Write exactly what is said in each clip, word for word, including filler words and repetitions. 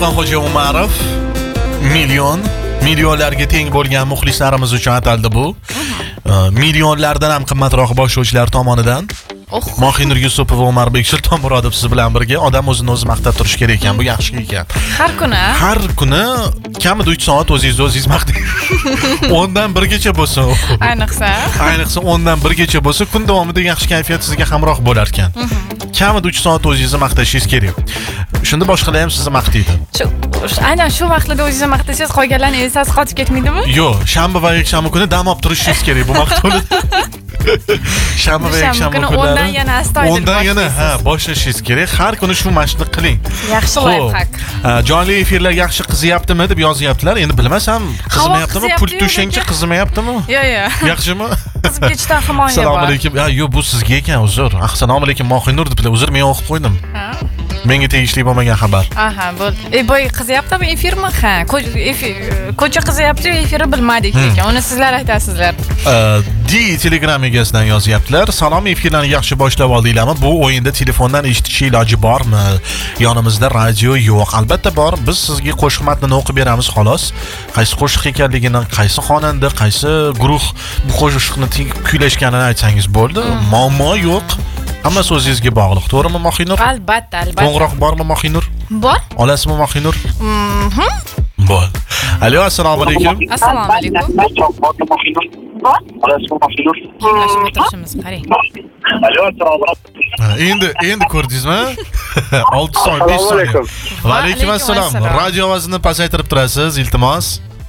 Dehqonxo'ja Umarov million millionlarga teng bo'lgan muxlislarimiz uchun ataldi bu. Millionlardan ham qimmatroq boshlovchilar tomonidan. Mohinur Yusupova, Umarbek Sultonmurodov siz bilan birga odam o'zini o'zi maqtab turish kerak ekan. Bu yaxshi ekan. Har kuni. Har kuni kamida uch soat o'zingizni o'zingiz maqtang. o'ndan birgacha bo'lsin. Ayniqsa. Ayniqsa o'ndan birgacha bo'lsa, kun davomida yaxshi kayfiyat sizga hamroh bo'lar ekan. Kamida uch soat o'zingizni maqtashingiz kerak. Shunda boshqalar ham sizni maqtaydi. Shu aynan shu vaqtda o'zingizni maqtasangiz, qolganlarning esasi qotib ketmaydimi? Yo'q, shanba va yakshanba kuni dam olib turishingiz kerak bu maqtovni. Shanba va yakshanba kunlari ondan yana astoydil ondan yana ha boshlashingiz kerak. Har kuni shu mashqni qiling. Yaxshi layfhak. Jonli efirlar yaxshi qizyaptimi deb yozyaptilar. Endi bilmasam, qizimayaptimi? Pul to'shangchi qizimayaptimi? Yo'q, yo'q. Yaxshimi? Qizib ketishdan himoya bor. Assalomu alaykum. Ya, yo'q, bu sizga ekan, uzr. Assalomu alaykum, Mohinur deblar. Uzr, men o'qib qo'ydim. Ha. Menga tegishli bo'lmagan xabar. Aha, bo'ldi. E, boy qizyaptimi efirmi? Ha, ko'cha qizyapti, efiri bilmadik ekan. Uni sizlar aytasizlar. Di Telegram egasidan yozyaptilar. Salom, efirlarni yaxshi boshlab oldinglarmi? Bu o'yinda telefondan eshitish iloji bormi? Yonimizda radio yo'q. Albatta bor. Biz sizga qo'shiq matnini o'qib beramiz xolos. Qaysi qo'shiq ekanligini, qaysi xonanda, qaysi guruh bu qo'shiqni kuylashganini aytsangiz bo'ldi. Muammo yo'q. Hammasi o'zingizga bog'liq. To'g'rimi, Mohinur? Albatta, albatta. Qo'ng'iroq bormi, Mohinur? Bor. Olasizmi, Mohinur? Mhm. Bor. Alo, assalomu alaykum. Assalomu alaykum. Gaplashib o'tirishimiz qarang. Alo, assalomu alaykum. Endi, endi ko'rdingizmi? olti soat, besh soat. Va alaykum assalom. Radio ovozini pasaytirib turasiz, iltimos.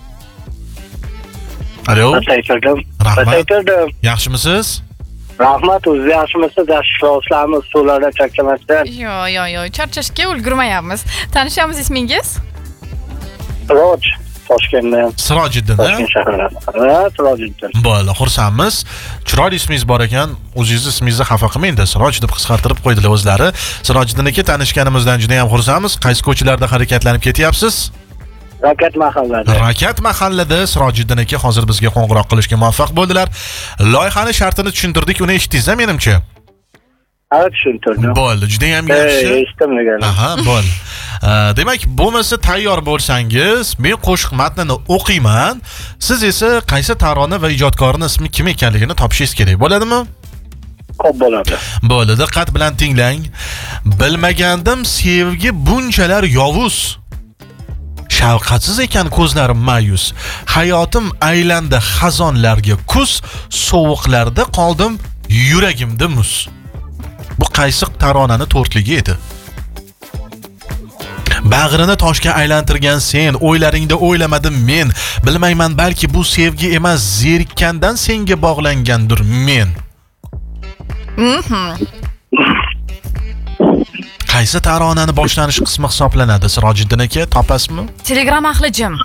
Alo. Pasaytirdim. Pasaytirdim. Yaxshimisiz? Rahmat, o'zingiz yaxshimisiz? Yaxshilarsizlarmi? Ustozlarda charchamasdan? Yo'q, yo'q, yo'q, charchashga ulgurmayapmiz. Tanishamiz, ismingiz? Siroj, Toshkentdan. Sirojiddin, Toshkent shahridan. Ha, Sirojiddin. Bo'ldi, xursandmiz. Chiroyli ismingiz bor ekan. O'zingizni ismingizni xafa qilmang-da, Siroj deb qisqartirib qo'ydilar o'zlari. Sirojiddin aka, tanishganimizdan juda ham xursandmiz. Qaysi ko'chalarda harakatlanib ketyapsiz? Rakat mahallada. Rakat mahallada Sirojiddin aka hozir bizga qo'ng'iroq qilishga muvaffaq bo'ldilar. Loyihani shartini tushuntirdik, uni eshitdingizmi menimcha? Ha, tushuntirdim. Bo'ldi, juda ham yaxshi. Eshitdim. Aha, bo'ldi. Demak, bo'lmasa tayyor bo'lsangiz, men qo'shiq matnini o'qiyman. Siz esa qaysi tarona va ijodkorning ismi kim ekanligini topishingiz kerak. Bo'ladimi? Xo'p, bo'ladi. Bo'ldi, diqqat bilan tinglang. Bilmagandim sevgi bunchalar yovuz. Shafqatsiz ekan ko'zlarim ma'yus. Hayotim aylandi xazonlarga kuz, sovuqlarda qoldim yuragimda muz. Bu qaysi taronani to'rtligi edi? Bag'rini toshga aylantirgan sen, o'ylaringda o'ylamadim men. Bilmayman, balki bu sevgi emas, zerikkandan senga bog'langandir men. Mhm. Qaysi taronani boshlanish qismi hisoblanadi, Sirojiddin aka? Topasizmi? Telegram ahli jim.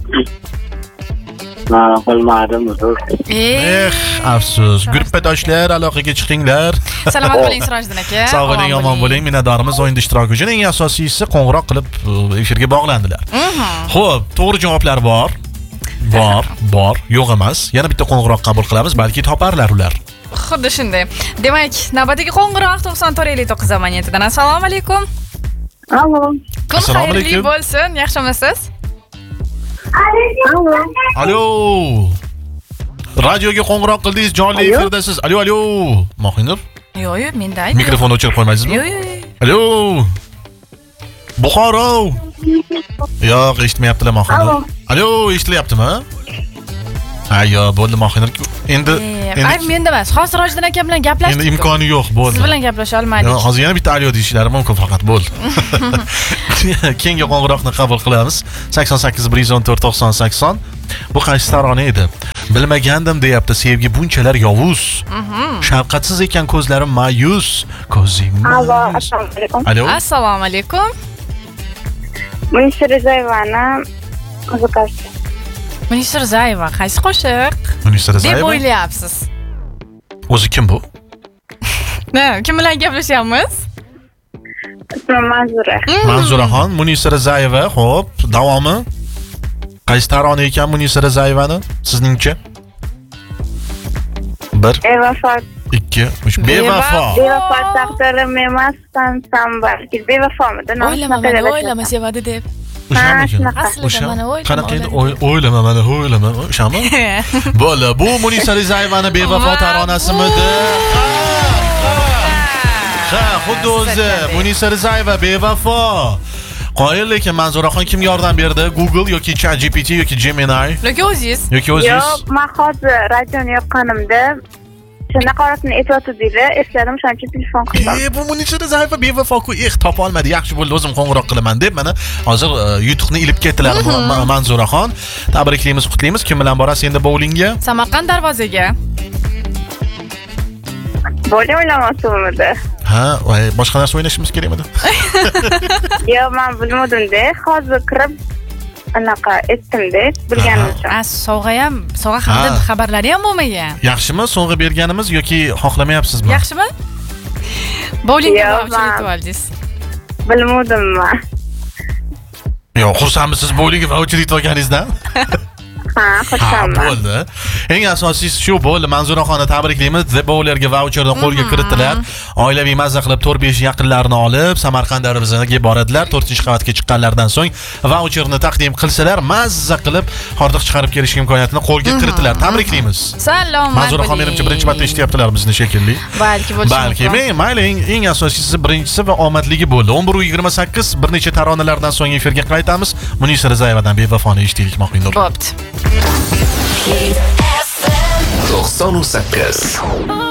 Ha, bilmadim, uzr. Eh, afsus. Gruppadoshlar, aloqaga chiqinglar. Salomat bo'ling, Sirojiddin aka. Sog' bo'ling, omon bo'ling. Minnatdorimiz o'yinda ishtirok uchun. Eng asosiysi qo'ng'iroq qilib efirga bog'landilar. Xo'p, to'g'ri javoblar bor. Bor, bor, yo'q emas. Yana bitta qo'ng'iroq qabul qilamiz, balki toparlar ular. Xuddi shunday. Demak, navbatdagi qo'ng'iroq to'qson to'rt ellik to'qqiz abonentidan. Assalomu alaykum. Allo. Kun xayrli bo'lsin. Yaxshimisiz? Allo. Alo. Radioga qo'ng'iroq qildingiz, jonli efirdasiz. Alo, alo. Mohinur? Yo'q, yo'q, menda aytdim. Mikrofonni o'chirib qo'ymaysizmi? Yo'q, yo'q. Alo. Buxoro. Yo'q, eshitmayaptilar Mohinur. Alo, eshitilyaptimi? Ayyo, bo'ldi Mohinur. Endi endi menda emas. Hozir Sirojiddin aka bilan gaplashdik. Endi imkoni yo'q, bo'ldi. Siz bilan gaplasha olmadik. Yo'q, hozir yana bitta alo deyishlari mumkin faqat, bo'ldi. Keyingi qo'ng'iroqni qabul qilamiz. sakson sakkiz bir yuz o'n to'rt to'qson sakson. Bu qaysi tarona edi? Bilmagandim deyapti, sevgi bunchalar yovuz. Shafqatsiz ekan ko'zlarim ma'yus. Ko'zing. Allo, assalomu alaykum. Alo. Assalomu alaykum. Munisa Rizayevani qiziqasiz. Munisa Rizayeva, qaysi qo'shiq? Munisa Rizayeva. Deb o'ylayapsiz. O'zi kim bu? Ne, kim bilan gaplashyapmiz? Ismim Manzura. Manzuraxon, Munisa Rizayeva, xo'p, davomi? Qaysi tarona ekan Munisa Rizayevani sizningcha? bir Bevafo. ikki uch Bevafo. Bevafo taqdirim emasdan balki bevafomidi. O'ylama, o'ylama sevadi deb. O'shamikin. shunaqa. Aslida O'sha mana o'ylama. qanaqa endi o'y- o'ylama mana o'ylama o'shami? Bo'la, bu Munisa Rizayevani bevafo Va taronasimidi? Ha, xuddi o'zi Munisa Rizayeva bevafo. Qoyil, lekin Manzuraxon kimga yordam berdi? Google yoki ChatGPT yoki Gemini Yoki o'zingiz. yoki o'zingiz? Yo'q, men hozir radioni yoqqanimda shunaqa holatni aytayotdinglar, esladim, shuning uchun telefon qildim. E, bu Munisa Rizayeva bevafo-ku, eh, topa olmadi. Yaxshi bo'ldi, o'zim qo'ng'iroq qilaman deb mana hozir e, yutuqni ilib ketdilar Ma- Manzuraxon. Tabriklaymiz, qutlaymiz. Kim bilan borasiz endi bowlingga? Samarqand darvozaga. Bo'la o'ylamoqchimidi? Ha, voy, boshqa narsa o'ynashimiz kerakmidi? Yo'q, men bilmadim-da, hozir kirib anaqa aytdim-da, bilganim uchun. A, sovg'a ham, sovg'a hamda Ha. xabarlari ham bo'lmagan. Yaxshimi so'ng'i berganimiz yoki xohlamayapsizmi? Yaxshimi? Bowlingga Yo'q, voucher man. yutib oldingiz. Bilmadim men. Yo'q, xursandmisiz bowlingga voucher yutib olganingizdan? Ha, Ha, xursandman. bo'ldi. Eng asosiysi shu bo'ldi. Manzuraxonni tabriklaymiz. The Bowlerga voucherni qo'lga kiritdilar. Oilaviy mazza qilib to'rt besh yaqinlarini olib Samarqand darvozasiga boradilar. to'rtinchi qavatga chiqqanlaridan so'ng voucherni taqdim qilsalar, mazza qilib hordiq chiqarib kelish imkoniyatini qo'lga kiritdilar. Tabriklaymiz. Salomat. Manzuraxon menimcha birinchi marta eshityaptilar bizni shekilli. Balki bo'lishi Balki, mumkin. men mayli eng, eng asosiysi birinchisi va omadligi bo'ldi. o'n bir yigirma sakkiz bir necha taronalardan so'ng efirga qaytamiz. Munisa Rizayevadan bevafoni eshitdik, maqindur. Bo'pti. to'qson sakkiz